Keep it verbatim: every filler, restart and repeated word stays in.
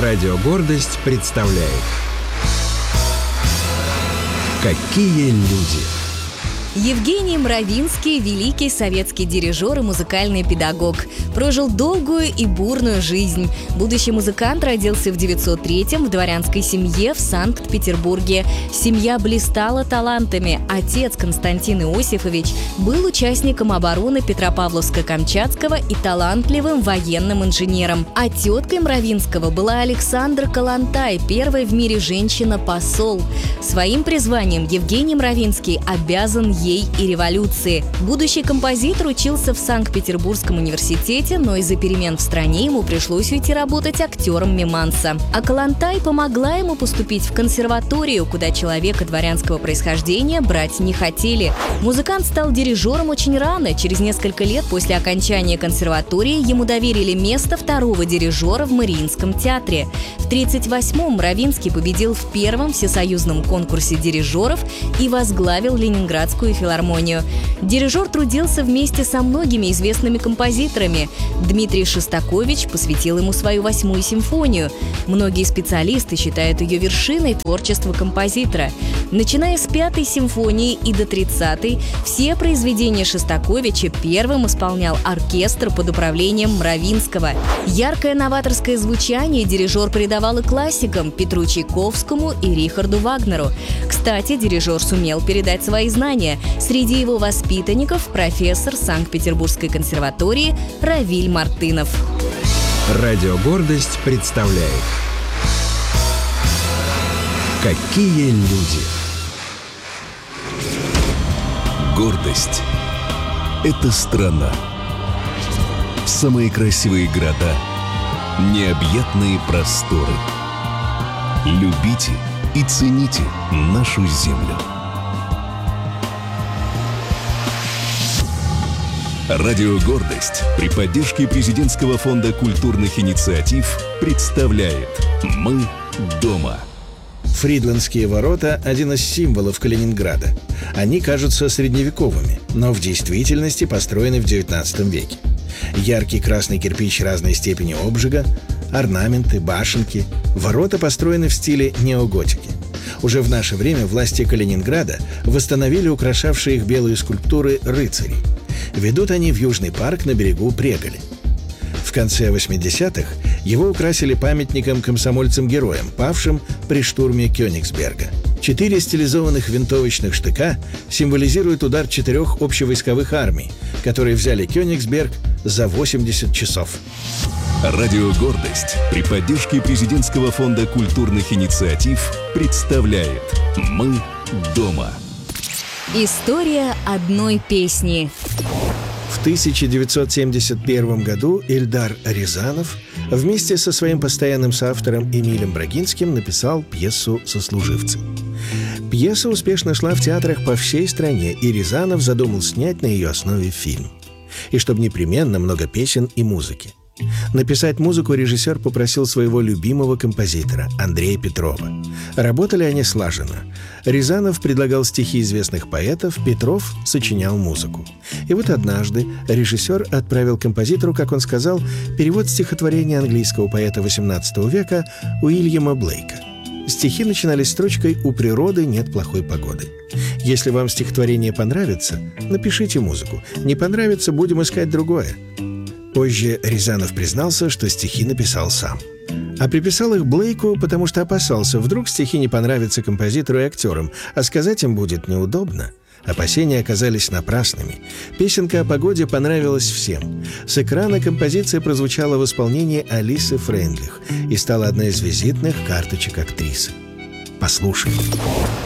Радио «Гордость» представляет «Какие люди». Евгений Мравинский – великий советский дирижер и музыкальный педагог. Прожил долгую и бурную жизнь. Будущий музыкант родился в девятьсот третьем в дворянской семье в Санкт-Петербурге. Семья блистала талантами. Отец Константин Иосифович был участником обороны Петропавловска-Камчатского и талантливым военным инженером. А теткой Мравинского была Александра Калантай, первая в мире женщина-посол. Своим призванием Евгений Мравинский обязан ей и революции. Будущий композитор учился в Санкт-Петербургском университете, но из-за перемен в стране ему пришлось уйти работать актером миманса. А Калантай помогла ему поступить в консерваторию, куда человека дворянского происхождения брать не хотели. Музыкант стал дирижером очень рано. Через несколько лет после окончания консерватории ему доверили место второго дирижера в Мариинском театре. В тридцать восьмом Мравинский победил в первом всесоюзном конкурсе дирижеров и возглавил Ленинградскую филармонию. Дирижер трудился вместе со многими известными композиторами. Дмитрий Шостакович посвятил ему свою восьмую симфонию. Многие специалисты считают ее вершиной творчества композитора. Начиная с пятой симфонии и до тридцатой, все произведения Шостаковича первым исполнял оркестр под управлением Мравинского. Яркое новаторское звучание дирижер придавал и классикам Петру Чайковскому и Рихарду Вагнеру. Кстати, дирижер сумел передать свои знания. Среди его воспитанников профессор Санкт-Петербургской консерватории Равиль Мартынов. Радио «Гордость» представляет «Какие люди». Гордость – это страна. Самые красивые города, необъятные просторы. Любите и цените нашу землю. Радио «Гордость» при поддержке Президентского фонда культурных инициатив представляет «Мы дома». Фридландские ворота – один из символов Калининграда. Они кажутся средневековыми, но в действительности построены в девятнадцатом веке. Яркий красный кирпич разной степени обжига, орнаменты, башенки. Ворота построены в стиле неоготики. Уже в наше время власти Калининграда восстановили украшавшие их белые скульптуры рыцарей. Ведут они в Южный парк на берегу Преголи. В конце восьмидесятых его украсили памятником комсомольцам-героям, павшим при штурме Кёнигсберга. Четыре стилизованных винтовочных штыка символизируют удар четырех общевойсковых армий, которые взяли Кёнигсберг за восемьдесят часов. Радио «Гордость» при поддержке Президентского фонда культурных инициатив представляет «Мы дома». История одной песни. В тысяча девятьсот семьдесят первом году Эльдар Рязанов вместе со своим постоянным соавтором Эмилем Брагинским написал пьесу «Сослуживцы». Пьеса успешно шла в театрах по всей стране, и Рязанов задумал снять на ее основе фильм. И чтобы непременно много песен и музыки. Написать музыку режиссер попросил своего любимого композитора Андрея Петрова. Работали они слаженно. Рязанов предлагал стихи известных поэтов, Петров сочинял музыку. И вот однажды режиссер отправил композитору, как он сказал, перевод стихотворения английского поэта восемнадцатого века Уильяма Блейка. Стихи начинались строчкой «У природы нет плохой погоды». Если вам стихотворение понравится, напишите музыку. Не понравится, будем искать другое. Позже Рязанов признался, что стихи написал сам. А приписал их Блейку, потому что опасался, вдруг стихи не понравятся композитору и актерам, а сказать им будет неудобно. Опасения оказались напрасными. Песенка о погоде понравилась всем. С экрана композиция прозвучала в исполнении Алисы Фрейндлих и стала одной из визитных карточек актрисы. Послушаем.